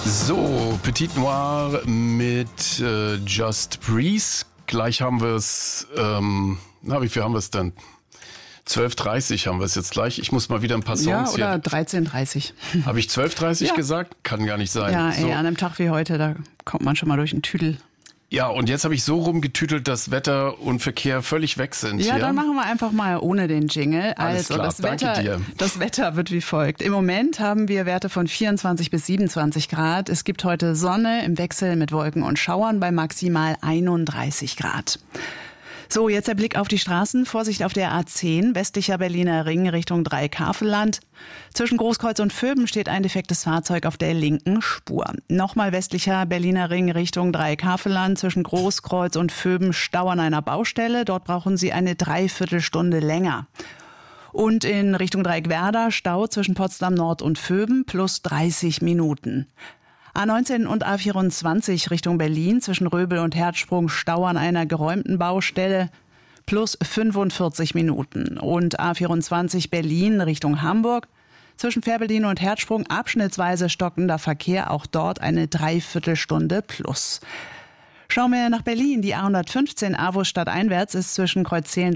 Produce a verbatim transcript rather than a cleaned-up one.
So, Petit Noir mit äh, Just Breeze. Gleich haben wir es, ähm, na, wie viel haben wir es denn? zwölf Uhr dreißig haben wir es jetzt gleich. Ich muss mal wieder ein paar Songs ja, oder hier. dreizehn Uhr dreißig. Habe ich zwölf Uhr dreißig Ja. gesagt? Kann gar nicht sein. Ja, ey, so. an einem Tag wie heute, da kommt man schon mal durch den Tüdel. Ja, und jetzt habe ich so rumgetütelt, dass Wetter und Verkehr völlig weg sind. Ja, hier. dann machen wir einfach mal ohne den Jingle. Alles Also klar, das danke Wetter, dir. das Wetter wird wie folgt. Im Moment haben wir Werte von vierundzwanzig bis siebenundzwanzig Grad. Es gibt heute Sonne im Wechsel mit Wolken und Schauern bei maximal einunddreißig Grad. So, jetzt der Blick auf die Straßen. Vorsicht auf der A zehn, westlicher Berliner Ring Richtung Dreieck-Havelland. Zwischen Großkreuz und Vöben steht ein defektes Fahrzeug auf der linken Spur. Nochmal westlicher Berliner Ring Richtung Dreieck-Havelland. Zwischen Großkreuz und Vöben Stau an einer Baustelle. Dort brauchen Sie eine Dreiviertelstunde länger. Und in Richtung Dreieck-Werder Stau zwischen Potsdam Nord und Vöben plus dreißig Minuten. A neunzehn und A vierundzwanzig Richtung Berlin zwischen Röbel und Herzsprung Stau an einer geräumten Baustelle plus fünfundvierzig Minuten. Und A vierundzwanzig Berlin Richtung Hamburg zwischen Fährberlin und Herzsprung abschnittsweise stockender Verkehr, auch dort eine Dreiviertelstunde plus. Schauen wir nach Berlin. Die A hundertfünfzehn Avus stadteinwärts ist zwischen Kreuzelen